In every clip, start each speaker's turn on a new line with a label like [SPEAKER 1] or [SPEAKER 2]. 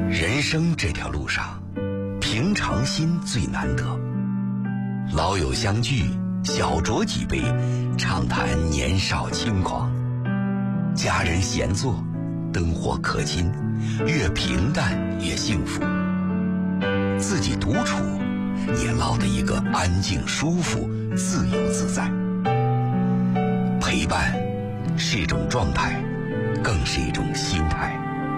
[SPEAKER 1] 人生这条路上，平常心最难得。老友相聚，小酌几杯，畅谈年少轻狂。家人闲坐，灯火可亲，越平淡越幸福。自己独处，也捞得一个安静舒服、自由自在。陪伴是一种状态，更是一种心态。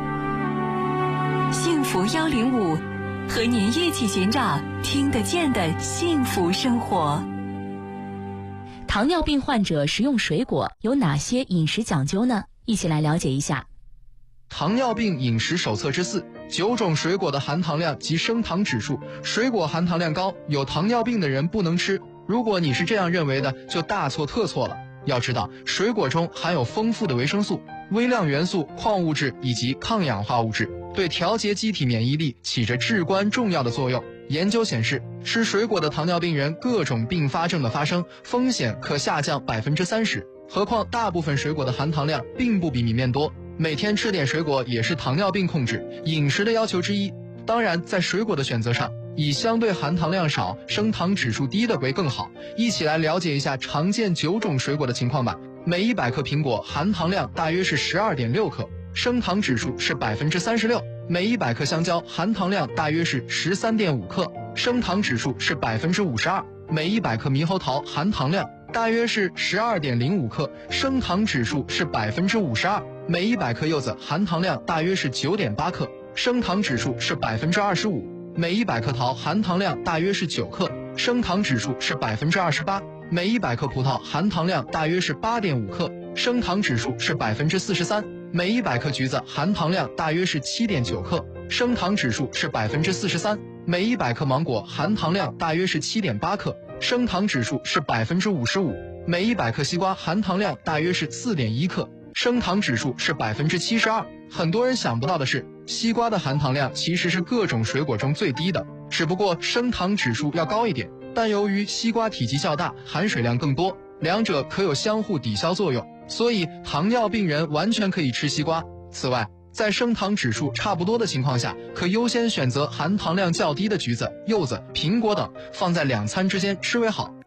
[SPEAKER 2] 幸福105，和您一起寻找听得见的幸福生活。
[SPEAKER 3] 糖尿病患者食用水果有哪些饮食讲究呢？一起来了解一下。
[SPEAKER 4] 糖尿病饮食手册之4， 9种水果的含糖量及升糖指数。水果含糖量高，有糖尿病的人不能吃。如果你是这样认为的，就大错特错了。要知道，水果中含有丰富的维生素、微量元素、矿物质以及抗氧化物质，对调节机体免疫力起着至关重要的作用。研究显示，吃水果的糖尿病人各种并发症的发生风险可下降30%。何况大部分水果的含糖量并不比米面多，每天吃点水果也是糖尿病控制饮食的要求之一。当然，在水果的选择上，以相对含糖量少、升糖指数低的为更好。一起来了解一下常见9种水果的情况吧。每100克苹果含糖量大约是 12.6 克，升糖指数是 36%。每100克香蕉含糖量大约是 13.5 克，升糖指数是 52%。每100克猕猴桃含糖量大约是 12.05 克，升糖指数是 52%。每100克柚子含糖量大约是 9.8 克，升糖指数是 25%。每100克桃含糖量大约是9克，升糖指数是 28%。每100克葡萄含糖量大约是 8.5 克，升糖指数是 43%。每100克橘子含糖量大约是 7.9 克，升糖指数是 43%。每100克芒果含糖量大约是 7.8 克，升糖指数是 55%。每100克西瓜含糖量大约是 4.1 克，升糖指数是 72%。很多人想不到的是，西瓜的含糖量其实是各种水果中最低的，只不过升糖指数要高一点。但由于西瓜体积较大，含水量更多，两者可有相互抵消作用，所以糖尿病人完全可以吃西瓜。此外，在升糖指数差不多的情况下，可优先选择含糖量较低的橘子、柚子、苹果等，放在2餐之间吃为好。